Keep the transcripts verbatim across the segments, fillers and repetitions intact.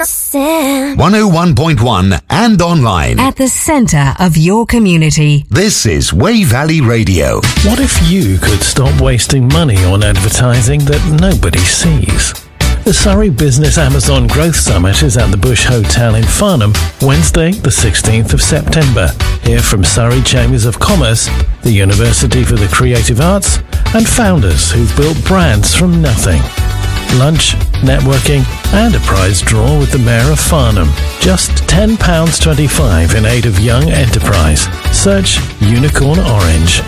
one oh one point one and online. At the centre of your community. This is Wey Valley Radio. What if you could stop wasting money on advertising that nobody sees? The Surrey Business Amazon Growth Summit is at the Bush Hotel in Farnham, Wednesday the sixteenth of September. Hear from Surrey Chambers of Commerce, the University for the Creative Arts, and founders who've built brands from nothing. Lunch, networking, and a prize draw with the Mayor of Farnham. Just ten pounds twenty-five in aid of young enterprise. Search Unicorn Orange.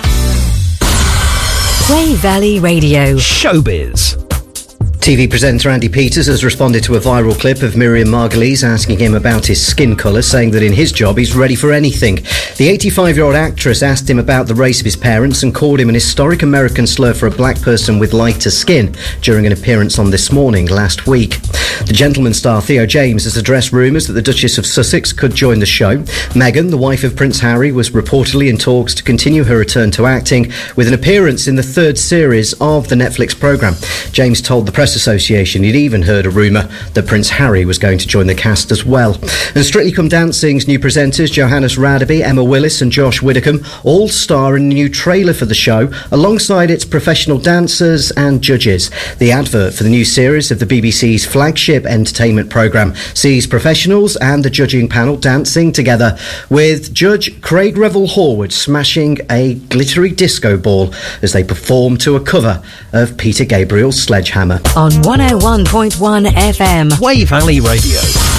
Wey Valley Radio. Showbiz. T V presenter Andy Peters has responded to a viral clip of Miriam Margolyes asking him about his skin colour, saying that in his job he's ready for anything. The eighty-five-year-old actress asked him about the race of his parents and called him an historic American slur for a black person with lighter skin during an appearance on This Morning last week. The Gentleman star Theo James has addressed rumours that the Duchess of Sussex could join the show. Meghan, the wife of Prince Harry, was reportedly in talks to continue her return to acting with an appearance in the third series of the Netflix programme. James told the Press Association he'd even heard a rumour that Prince Harry was going to join the cast as well. And Strictly Come Dancing's new presenters, Johannes Radaby, Emma Willis and Josh Widdicombe, all star in a new trailer for the show, alongside its professional dancers and judges. The advert for the new series of the B B C's flagship entertainment programme sees professionals and the judging panel dancing together, with Judge Craig Revel Horwood smashing a glittery disco ball as they perform to a cover of Peter Gabriel's Sledgehammer. On one oh one point one F M. Wey Valley Radio.